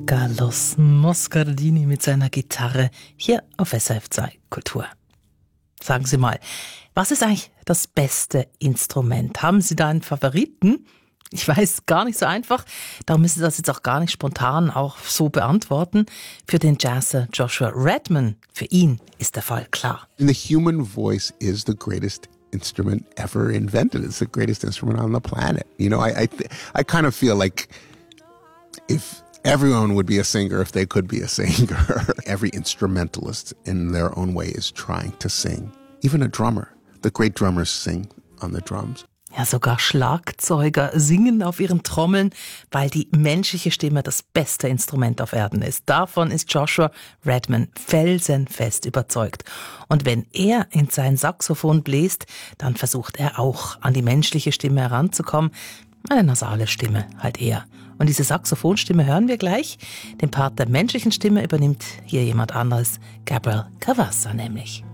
Carlos Moscardini mit seiner Gitarre hier auf SRF 2 Kultur. Sagen Sie mal, was ist eigentlich das beste Instrument? Haben Sie da einen Favoriten? Ich weiß, gar nicht so einfach. Darum müssen Sie das jetzt auch gar nicht spontan auch so beantworten. Für den Jazzer Joshua Redman, für ihn ist der Fall klar. The human voice is the greatest instrument ever invented. It's the greatest instrument on the planet. You know, I kind of feel like if everyone would be a singer if they could be a singer. Every instrumentalist in their own way is trying to sing. Even a drummer. The great drummers sing on the drums. Ja, sogar Schlagzeuger singen auf ihren Trommeln, weil die menschliche Stimme das beste Instrument auf Erden ist. Davon ist Joshua Redman felsenfest überzeugt. Und wenn er in sein Saxophon bläst, dann versucht er auch an die menschliche Stimme heranzukommen. Eine nasale Stimme halt eher. Und diese Saxophonstimme hören wir gleich. Den Part der menschlichen Stimme übernimmt hier jemand anderes, Gabriel Cavazza nämlich.